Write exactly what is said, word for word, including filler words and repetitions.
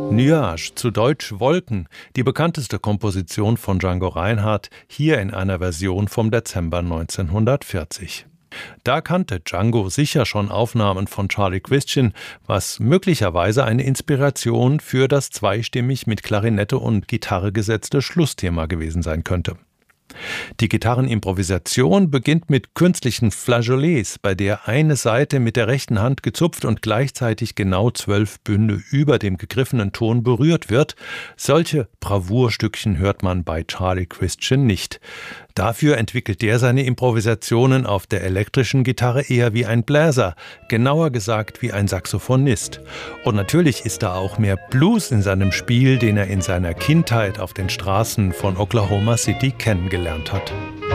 Nuage, zu Deutsch Wolken, die bekannteste Komposition von Django Reinhardt, hier in einer Version vom Dezember neunzehnhundertvierzig. Da kannte Django sicher schon Aufnahmen von Charlie Christian, was möglicherweise eine Inspiration für das zweistimmig mit Klarinette und Gitarre gesetzte Schlussthema gewesen sein könnte. Die Gitarrenimprovisation beginnt mit künstlichen Flageolets, bei der eine Saite mit der rechten Hand gezupft und gleichzeitig genau zwölf Bünde über dem gegriffenen Ton berührt wird. Solche Bravourstückchen hört man bei Charlie Christian nicht. Dafür entwickelt er seine Improvisationen auf der elektrischen Gitarre eher wie ein Bläser, genauer gesagt wie ein Saxophonist. Und natürlich ist da auch mehr Blues in seinem Spiel, den er in seiner Kindheit auf den Straßen von Oklahoma City kennengelernt hat.